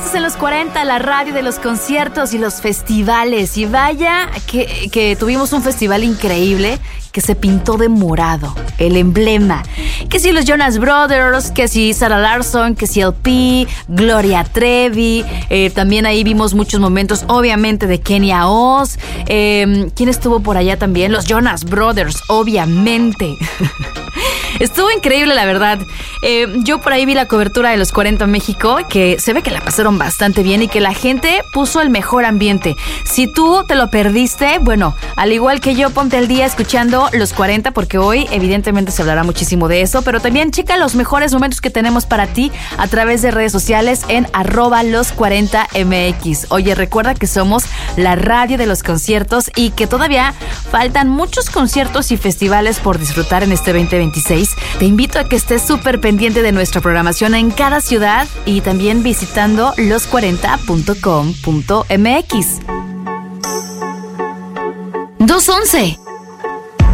Estás en los 40, la radio de los conciertos y los festivales. Y vaya que tuvimos un festival increíble que se pintó de morado, el emblema. Que si los Jonas Brothers, que si Sarah Larsson, que si LP, Gloria Trevi. También ahí vimos muchos momentos, obviamente, de Kenia Oz. ¿Quién estuvo por allá también? Los Jonas Brothers, obviamente. Estuvo increíble, la verdad. Yo por ahí vi la cobertura de los 40 México, que se ve que la pasaron bastante bien y que la gente puso el mejor ambiente. Si tú te lo perdiste, bueno, al igual que yo, ponte al día escuchando los 40, porque hoy evidentemente se hablará muchísimo de eso, pero también checa los mejores momentos que tenemos para ti a través de redes sociales en @los40mx. Oye, recuerda que somos la radio de los conciertos y que todavía faltan muchos conciertos y festivales por disfrutar en este 2026. Te invito a que estés súper pendiente de nuestra programación en cada ciudad y también visitando los40.com.mx. 211